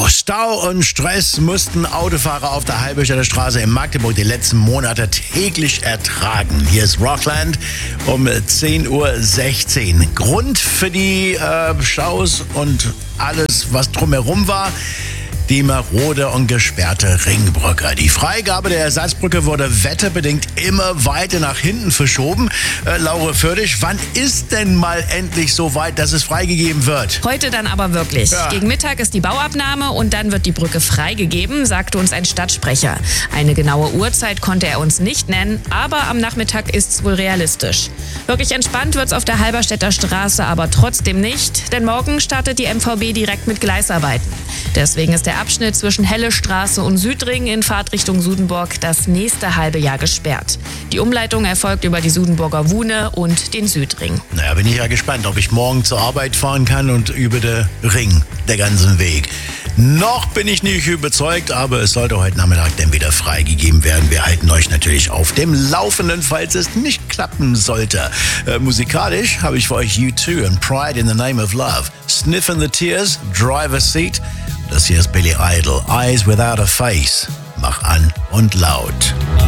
Stau und Stress mussten Autofahrer auf der Halberstädter Straße in Magdeburg die letzten Monate täglich ertragen. Hier ist Rockland um 10:16 Uhr. Grund für die Staus und alles, was drumherum war: die marode und gesperrte Ringbrücke. Die Freigabe der Ersatzbrücke wurde wetterbedingt immer weiter nach hinten verschoben. Laura Fördisch, wann ist denn mal endlich so weit, dass es freigegeben wird? Heute dann aber wirklich. Ja. Gegen Mittag ist die Bauabnahme und dann wird die Brücke freigegeben, sagte uns ein Stadtsprecher. Eine genaue Uhrzeit konnte er uns nicht nennen, aber am Nachmittag ist es wohl realistisch. Wirklich entspannt wird es auf der Halberstädter Straße aber trotzdem nicht, denn morgen startet die MVB direkt mit Gleisarbeiten. Deswegen ist der Abschnitt zwischen Helle Straße und Südring in Fahrtrichtung Sudenburg das nächste halbe Jahr gesperrt. Die Umleitung erfolgt über die Sudenburger Wuhne und den Südring. Naja, bin ich ja gespannt, ob ich morgen zur Arbeit fahren kann und über den Ring, der ganzen Weg. Noch bin ich nicht überzeugt, aber es sollte heute Nachmittag dann wieder freigegeben werden. Wir halten euch natürlich auf dem Laufenden, falls es nicht klappen sollte. Musikalisch habe ich für euch U2 und Pride in the Name of Love. Sniffing the Tears, Driver's Seat. Das hier ist Billy Idol, Eyes Without a Face. Mach an und laut.